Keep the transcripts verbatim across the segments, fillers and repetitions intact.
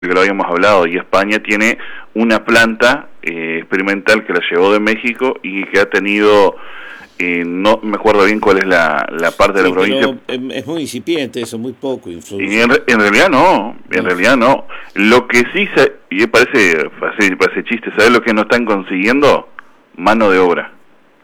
que lo habíamos hablado, y España tiene una planta eh, experimental que la llevó de México y que ha tenido, eh, no me acuerdo bien cuál es la, la parte Sí, de la provincia. pero es muy incipiente eso, muy poco influye. Y en, en realidad no, en no. realidad no. Lo que sí, se, y parece, parece, parece chiste, ¿sabes lo que no están consiguiendo? Mano de obra.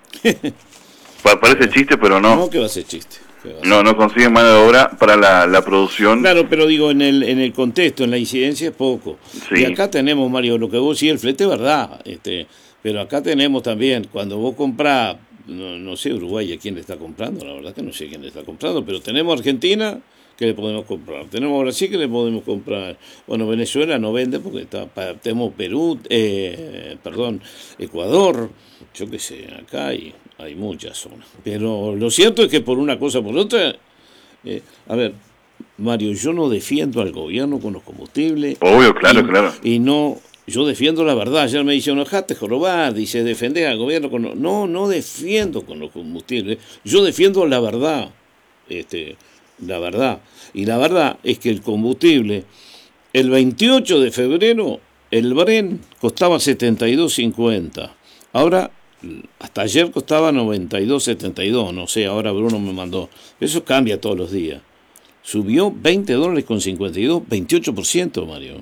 Pa, parece chiste, pero no. No, que va a ser chiste. No, no consiguen mano de obra para la, la producción. Claro, pero digo, en el en el contexto, en la incidencia es poco. Sí. Y acá tenemos, Mario, lo que vos decís, el flete es verdad, este, pero acá tenemos también, cuando vos comprás, no, no sé Uruguay a quién le está comprando, la verdad que no sé quién le está comprando, pero tenemos Argentina que le podemos comprar, tenemos Brasil que le podemos comprar, bueno, Venezuela no vende porque está, tenemos Perú, eh, perdón, Ecuador, yo qué sé, acá hay, hay muchas zonas, pero lo cierto es que por una cosa o por otra, eh, a ver, Mario, yo no defiendo al gobierno con los combustibles. Obvio, claro, y, claro. Y no, yo defiendo la verdad. Ayer me dice, enojate, jorobar, dice, defender al gobierno con los... No, no defiendo con los combustibles. Yo defiendo la verdad. Este, la verdad. Y la verdad es que el combustible, el veintiocho de febrero, el Brent costaba setenta y dos cincuenta. Ahora, hasta ayer costaba noventa y dos setenta y dos. No sé, ahora Bruno me mandó. Eso cambia todos los días. Subió veinte dólares con cincuenta y dos, veintiocho por ciento, Mario.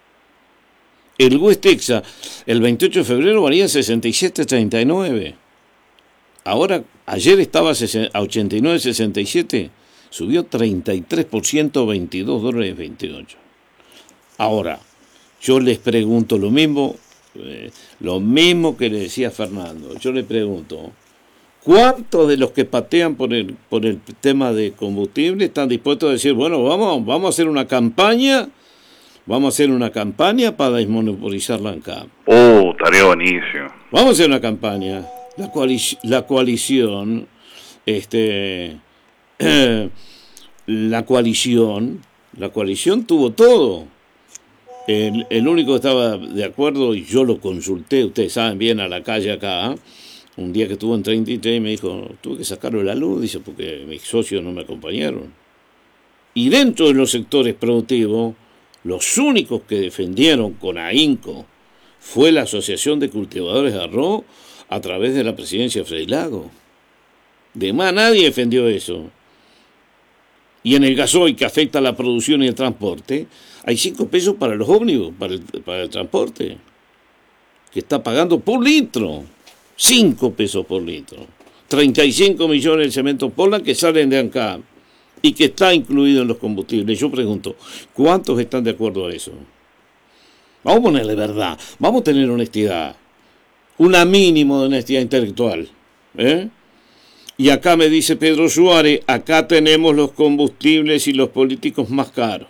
El West Texas, el veintiocho de febrero valía sesenta y siete treinta y nueve. Ahora, ayer estaba a ochenta y nueve sesenta y siete, subió treinta y tres por ciento, veintidós dólares veintiocho. Ahora, yo les pregunto lo mismo, eh, lo mismo que le decía Fernando. Yo le pregunto, ¿cuántos de los que patean por el por el tema de combustible están dispuestos a decir, bueno, vamos, vamos a hacer una campaña, vamos a hacer una campaña para desmonopolizar la ANCAP? Oh, tarea buenísimo. Vamos a hacer una campaña. La coalición, la coalición, este, eh, la coalición, la coalición tuvo todo. El, el único que estaba de acuerdo, y yo lo consulté, ustedes saben bien, a la calle acá, ¿eh? Un día que estuvo en treinta y tres me dijo, tuve que sacarlo de la luz, dice, porque mis socios no me acompañaron. Y dentro de los sectores productivos, los únicos que defendieron con ahínco fue la Asociación de Cultivadores de Arroz a través de la presidencia de Freilago. De más nadie defendió eso. Y en el gasoil que afecta a la producción y el transporte, hay cinco pesos para los ómnibus, para el, para el transporte, que está pagando por litro. cinco pesos por litro. treinta y cinco millones de cemento Poland que salen de ANCAP y que está incluido en los combustibles. Yo pregunto, ¿cuántos están de acuerdo a eso? Vamos a ponerle verdad, vamos a tener honestidad, una mínimo de honestidad intelectual. ¿eh? Y acá me dice Pedro Suárez, acá tenemos los combustibles y los políticos más caros.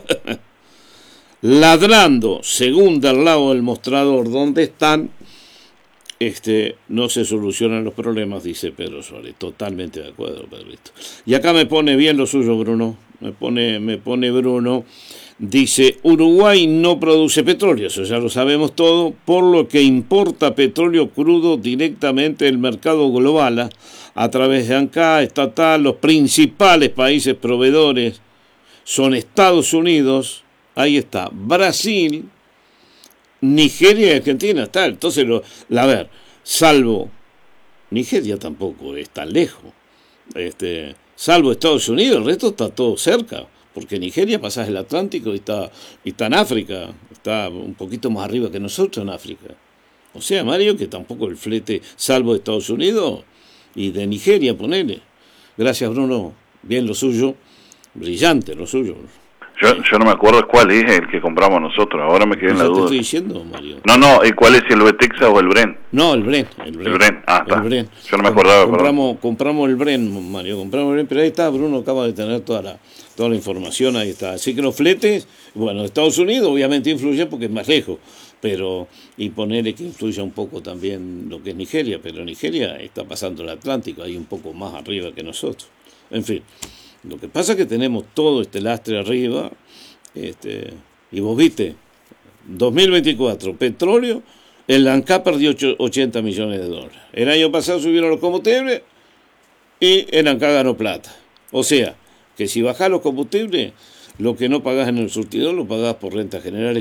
Ladrando, según del lado del mostrador donde están, Este, no se solucionan los problemas, dice Pedro Suárez. Totalmente de acuerdo, Pedrito. Y acá me pone bien lo suyo, Bruno. Me pone, me pone Bruno. Dice, Uruguay no produce petróleo, eso ya lo sabemos todo, por lo que importa petróleo crudo directamente del mercado global, ¿eh? a través de ANCAP, estatal. Los principales países proveedores son Estados Unidos, ahí está, Brasil, Nigeria y Argentina, está. Entonces, lo, a ver, salvo Nigeria tampoco es tan lejos, este, salvo Estados Unidos, el resto está todo cerca, porque Nigeria pasás el Atlántico y está, y está en África, está un poquito más arriba que nosotros en África. O sea, Mario, que tampoco el flete, salvo de Estados Unidos y de Nigeria, ponele. Gracias, Bruno, bien lo suyo, brillante lo suyo. Yo, yo no me acuerdo cuál es el que compramos nosotros, ahora me quedé en la duda. Te estoy diciendo, Mario. No, no, ¿cuál es, el Texas o el Brent? No, el Brent. El Brent, el Brent. Ah, está. El Brent. Yo no me acordaba. Compramos, compramos el Brent, Mario, compramos el Brent, pero ahí está, Bruno acaba de tener toda la, toda la información, ahí está. Así que los fletes, bueno, Estados Unidos obviamente influye porque es más lejos, pero, y ponerle que influya un poco también lo que es Nigeria, pero Nigeria está pasando el Atlántico, ahí un poco más arriba que nosotros. En fin, lo que pasa es que tenemos todo este lastre arriba. Este, y vos viste, dos mil veinticuatro, petróleo, el ANCAP perdió ochenta millones de dólares. El año pasado subieron los combustibles y el ANCAP ganó plata. O sea, que si bajás los combustibles, Lo que no pagás en el surtidor lo pagás por rentas generales